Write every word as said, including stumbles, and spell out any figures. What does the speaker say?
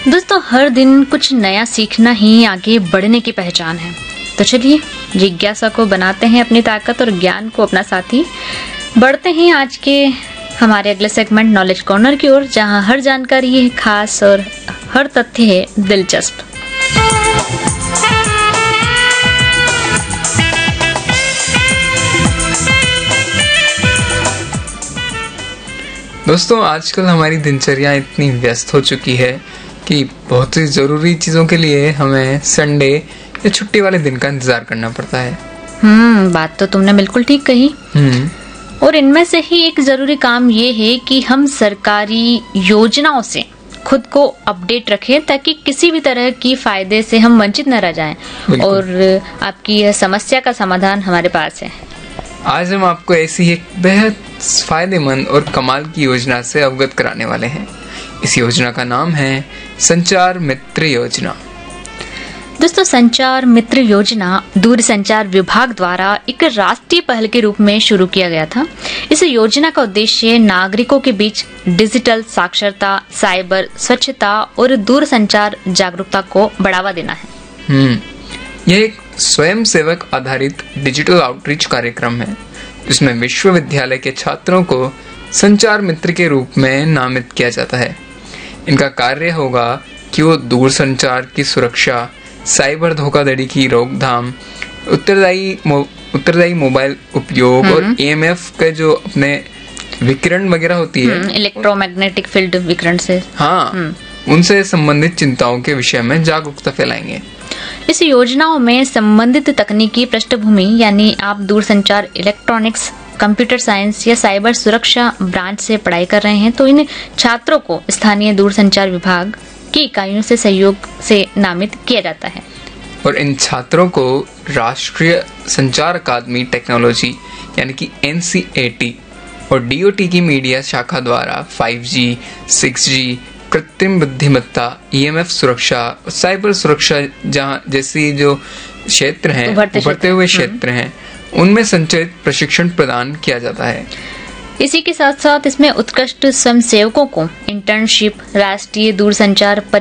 दोस्तों, हर दिन कुछ नया सीखना ही आगे बढ़ने की पहचान है। तो चलिए जिज्ञासा को बनाते हैं अपनी ताकत और ज्ञान को अपना साथी। बढ़ते हैं आज के हमारे अगले सेगमेंट नॉलेज कॉर्नर की ओर, जहां हर जानकारी है खास और हर तथ्य है दिलचस्प। दोस्तों, आजकल हमारी दिनचर्या इतनी व्यस्त हो चुकी है कि बहुत ही ज़रूरी चीज़ों के लिए हमें संडे या छुट्टी वाले दिन का इंतजार करना पड़ता है। हम्म बात तो तुमने बिल्कुल ठीक कही। हम्म और इनमें से ही एक जरूरी काम ये है कि हम सरकारी योजनाओं से खुद को अपडेट रखें, ताकि किसी भी तरह की फायदे से हम वंचित न रह जाएं। और आपकी यह समस्या का समाधान हमारे पास है। आज हम आपको ऐसी एक बेहद फायदेमंद और कमाल की योजना से अवगत कराने वाले हैं। इस योजना का नाम है संचार मित्र योजना। दोस्तों, संचार मित्र योजना दूरसंचार विभाग द्वारा एक राष्ट्रीय पहल के रूप में शुरू किया गया था। इस योजना का उद्देश्य नागरिकों के बीच डिजिटल साक्षरता, साइबर स्वच्छता और दूरसंचार जागरूकता को बढ़ावा देना है। हम्म यह एक स्वयं सेवक आधारित डिजिटल आउटरीच कार्यक्रम है, जिसमें विश्वविद्यालय के छात्रों को संचार मित्र के रूप में नामित किया जाता है। इनका कार्य होगा कि वो दूरसंचार की सुरक्षा, साइबर धोखाधड़ी की रोकथाम, उत्तरदायी मो, उत्तरदायी मोबाइल उपयोग और ई एम एफ के जो अपने विकिरण वगैरह होती है, इलेक्ट्रोमैग्नेटिक फील्ड विकिरण से, हाँ, उनसे संबंधित चिंताओं के विषय में जागरूकता फैलाएंगे। इस योजनाओं में संबंधित तकनीकी पृष्ठभूमि, यानी आप दूरसंचार, इलेक्ट्रॉनिक्स, कंप्यूटर साइंस या साइबर सुरक्षा ब्रांच से पढ़ाई कर रहे हैं, तो इन छात्रों को स्थानीय दूरसंचार विभाग की इकाइयों से सहयोग से नामित किया जाता है। और इन छात्रों को राष्ट्रीय संचार अकादमी टेक्नोलॉजी यानी कि एन सी ए टी और डी ओ टी की मीडिया शाखा द्वारा फाइव जी, सिक्स जी, कृत्रिम बुद्धिमत्ता, ई एम एफ सुरक्षा, साइबर सुरक्षा जहाँ जैसी जो क्षेत्र हैं, उभरते हुए क्षेत्र हैं, उनमें संचालित प्रशिक्षण प्रदान किया जाता है। इसी के साथ साथ इसमें उत्कृष्ट स्वयंसेवकों को इंटर्नशिप, राष्ट्रीय दूरसंचार